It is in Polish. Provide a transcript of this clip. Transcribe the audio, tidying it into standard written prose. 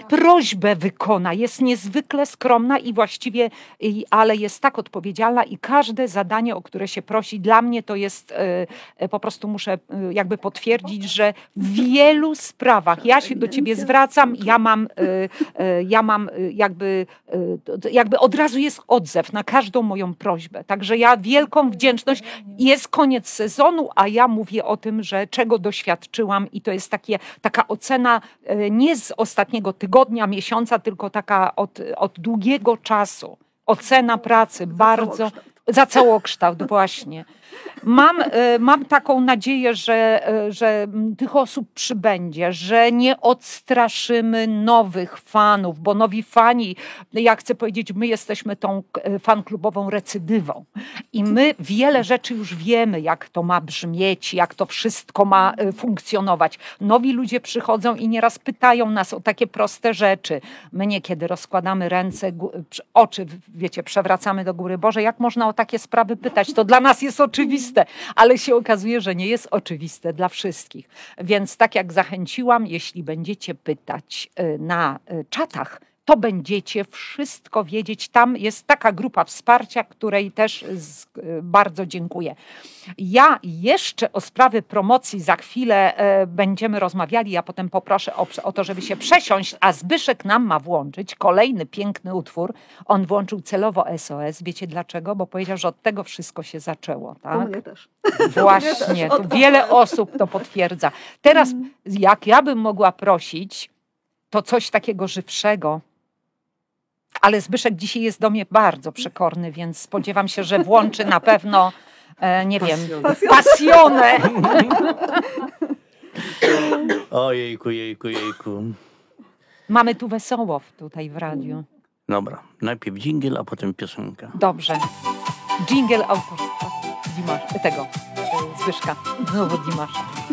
prośbę wykona. Jest niezwykle skromna i właściwie, ale jest tak odpowiedzialna i każde zadanie, o które się prosi, dla mnie to jest, po prostu muszę jakby potwierdzić, że w wielu sprawach ja się do ciebie zwracam, ja mam jakby od razu jest odzew na każdą moją prośbę. Także ja wielką wdzięczność. Jest koniec sezonu, a ja mówię o tym, że czego doświadczyłam i to jest taka ocena nie z ostatniego tygodnia, miesiąca, tylko taka od długiego czasu. Ocena pracy bardzo... Za całokształt, właśnie. Mam taką nadzieję, że tych osób przybędzie, że nie odstraszymy nowych fanów, bo nowi fani, ja chcę powiedzieć, my jesteśmy tą fanklubową recydywą i my wiele rzeczy już wiemy, jak to ma brzmieć, jak to wszystko ma funkcjonować. Nowi ludzie przychodzą i nieraz pytają nas o takie proste rzeczy. My niekiedy rozkładamy ręce, oczy, wiecie, przewracamy do góry. Boże, jak można o takie sprawy pytać? To dla nas jest oczywiste, ale się okazuje, że nie jest oczywiste dla wszystkich. Więc tak jak zachęciłam, jeśli będziecie pytać na czatach, to będziecie wszystko wiedzieć. Tam jest taka grupa wsparcia, której też bardzo dziękuję. Ja jeszcze o sprawy promocji za chwilę będziemy rozmawiali. Ja potem poproszę o to, żeby się przesiąść, a Zbyszek nam ma włączyć kolejny piękny utwór. On włączył celowo SOS. Wiecie dlaczego? Bo powiedział, że od tego wszystko się zaczęło. Tak? U mnie też. Właśnie, to wiele osób to potwierdza. Teraz jak ja bym mogła prosić, to coś takiego żywszego. Ale Zbyszek dzisiaj jest do mnie bardzo przekorny, więc spodziewam się, że włączy na pewno, nie wiem, pasjonę. Ojejku. Mamy tu wesoło tutaj w radiu. Dobra, najpierw dżingiel, a potem piosenka. Dobrze. Dżingiel autorstwa Zbyszka. Znowu Dimasza.